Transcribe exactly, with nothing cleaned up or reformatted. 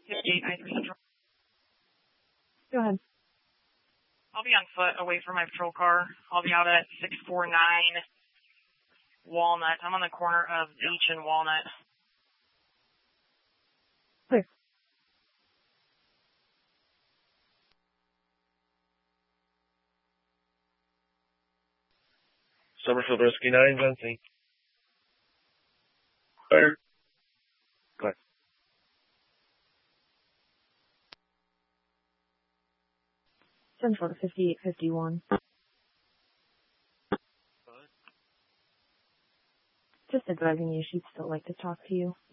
fifty-eight, I three Central. Go ahead. I'll be on foot away from my patrol car. I'll be out at six forty-nine Walnut. I'm on the corner of Beach and Walnut. Clear. Summerfield Rescue nine, Johnson. Fire. Go ahead. Central to fifty-eight fifty-one. Just advising you, she'd still like to talk to you.